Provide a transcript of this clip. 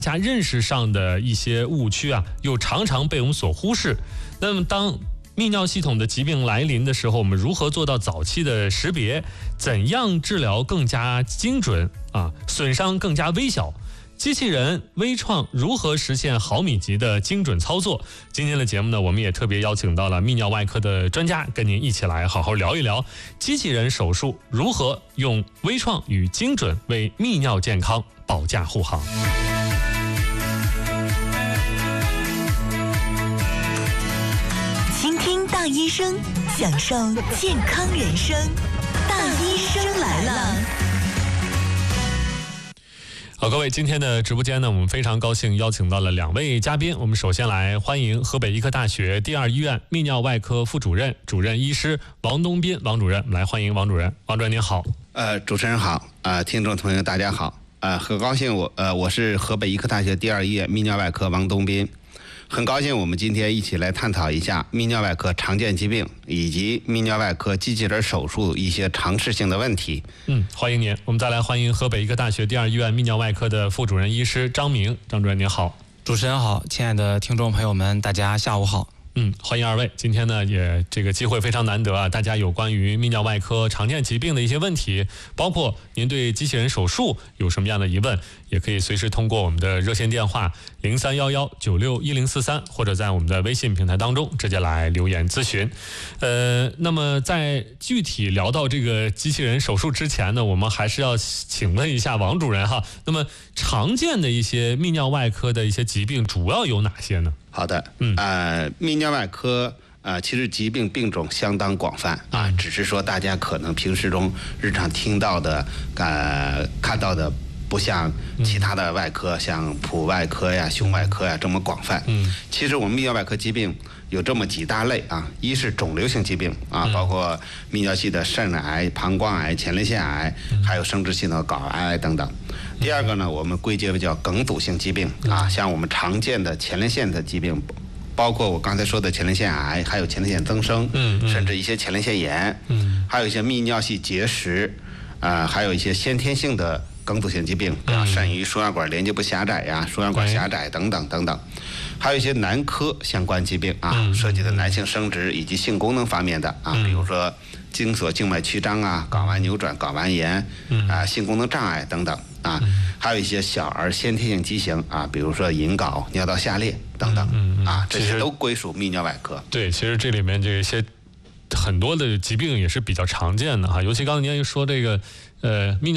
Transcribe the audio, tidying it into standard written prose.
大家认识上的一些误区啊，又常常被我们所忽视。那么当泌尿系统的疾病来临的时候，我们如何做到早期的识别？怎样治疗更加精准啊？损伤更加微小？机器人微创如何实现毫米级的精准操作？今天的节目呢，我们也特别邀请到了泌尿外科的专家，跟您一起来好好聊一聊机器人手术如何用微创与精准为泌尿健康保驾护航。 倾听大医生，享受健康人生。大医生来了。 好，各位，今天的直播间呢，我们非常高兴邀请到了2位嘉宾。我们首先来欢迎河北医科大学第2医院泌尿外科副主任、主任医师王东斌王主任，来欢迎王主任。王主任您好。 主持人好，听众朋友大家好，很高兴我是河北医科大学第2医院泌尿外科王东斌。很高兴我们今天一起来探讨一下泌尿外科常见疾病以及泌尿外科机器人手术一些常识性的问题。 欢迎您。我们再来欢迎河北医科大学第2医院泌尿外科的副主任医师张明。张主任您好。 主持人好，亲爱的听众朋友们，大家下午好。 欢迎2位。今天呢，也这个机会非常难得啊，大家有关于泌尿外科常见疾病的一些问题，包括您对机器人手术有什么样的疑问，也可以随时通过我们的热线电话0311961043，或者在我们的微信平台当中直接来留言咨询。那么在具体聊到这个机器人手术之前呢，我们还是要请问一下王主任哈。那么常见的一些泌尿外科的一些疾病主要有哪些呢？ 好的，泌尿外科其实疾病病种相当广泛啊，只是说大家可能平时中日常听到的、看到的，不像其他的外科，像普外科呀、胸外科呀这么广泛。其实我们泌尿外科疾病有这么几大类啊，一是肿瘤性疾病啊，包括泌尿系的肾癌、膀胱癌、前列腺癌，还有生殖系统的睾癌等等。第二个呢，我们归结为叫梗阻性疾病啊，像我们常见的前列腺的疾病，包括我刚才说的前列腺癌，还有前列腺增生，甚至一些前列腺炎，还有一些泌尿系结石，还有一些先天性的梗阻性疾病，比如肾盂输尿管连接部狭窄呀、输尿管狭窄等等等等，还有一些男科相关疾病啊，涉及的男性生殖以及性功能方面的啊，比如说精索静脉曲张啊、睾丸扭转、睾丸炎性功能障碍等等啊，还有一些小儿先天性畸形啊，比如说隐睾、尿道下裂等等啊，这些都归属泌尿外科。 对，其实这里面这些很多的疾病也是比较常见的哈，尤其刚才您说这个泌尿